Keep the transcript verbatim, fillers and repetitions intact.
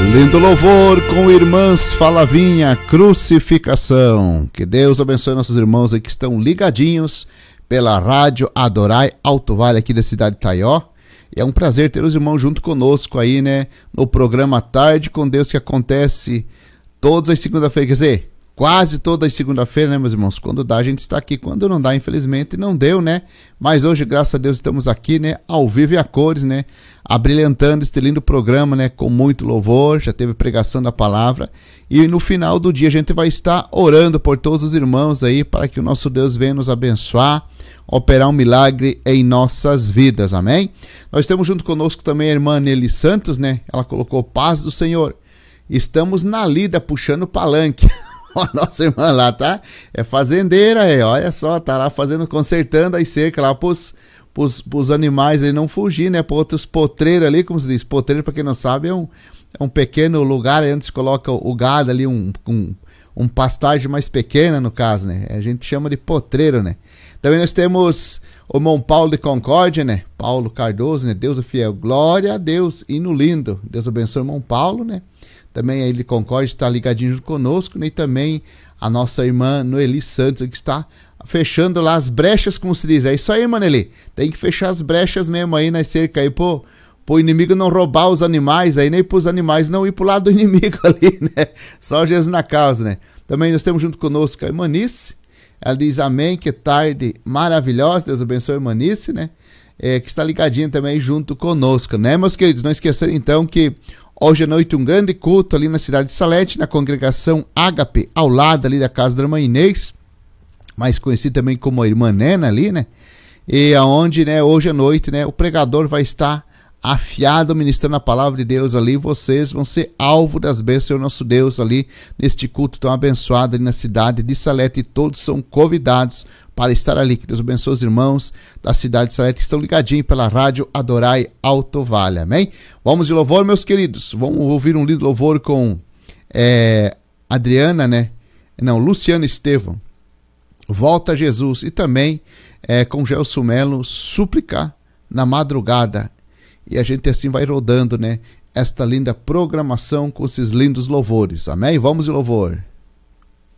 Lindo louvor com Irmãs Falavinha, Crucificação. Que Deus abençoe nossos irmãos aí que estão ligadinhos pela rádio Adorai Alto Vale aqui da cidade de Taió. E é um prazer ter os irmãos junto conosco aí, né, no programa Tarde com Deus, que acontece todas as segunda-feiras, quer dizer, quase todas as segunda-feiras, né, meus irmãos? Quando dá, a gente está aqui. Quando não dá, infelizmente, não deu, né? Mas hoje, graças a Deus, estamos aqui, né, ao vivo e a cores, né, abrilhantando este lindo programa, né, com muito louvor. Já teve pregação da palavra. E no final do dia, a gente vai estar orando por todos os irmãos aí, para que o nosso Deus venha nos abençoar, operar um milagre em nossas vidas, amém? Nós temos junto conosco também a irmã Nelly Santos, né? Ela colocou paz do Senhor. Estamos na lida, puxando o palanque. Ó, nossa irmã lá, tá? É fazendeira, é, olha só, tá lá fazendo, consertando as cercas lá pros, pros, pros animais aí não fugir, né? Para outros potreiros ali, como se diz, potreiro, para quem não sabe, é um, é um pequeno lugar onde se coloca o gado ali, um, um, um pastagem mais pequena, no caso, né? A gente chama de potreiro, né? Também nós temos o irmão Paulo de Concórdia, né? Paulo Cardoso, né? Deus é fiel, glória a Deus, hino lindo. Deus abençoe o irmão Paulo, né? Também a Ele Concórdia está ligadinho junto conosco, né? E também a nossa irmã Noeli Santos, que está fechando lá as brechas, como se diz. É isso aí, irmã Noeli. Tem que fechar as brechas mesmo aí nas cercas aí, pô. Para o inimigo não roubar os animais aí, nem para os animais não ir para o lado do inimigo ali, né? Só Jesus na causa, né? Também nós temos junto conosco a irmã Nice. Ela diz amém, que tarde maravilhosa. Deus abençoe a irmã Nice, né? É, que está ligadinha também junto conosco, né, meus queridos? Não esqueçam então que hoje à noite um grande culto ali na cidade de Salete, na congregação Ágape, ao lado ali da casa da irmã Inês, mais conhecida também como a irmã Nena ali, né? E aonde, né, hoje à noite, né, o pregador vai estar afiado ministrando a palavra de Deus ali. Vocês vão ser alvo das bênçãos do nosso Deus ali neste culto tão abençoado ali na cidade de Salete, e todos são convidados para estar ali. Que Deus abençoe os irmãos da cidade de Salete que estão ligadinhos pela rádio Adorai Alto Vale, amém? Vamos de louvor, meus queridos. Vamos ouvir um lindo louvor com é, Adriana, né? Não, Luciano Estevão, Volta a Jesus, e também é, com Gelson Melo, Súplica na Madrugada. E a gente assim vai rodando, né, esta linda programação com esses lindos louvores, amém? Vamos de louvor.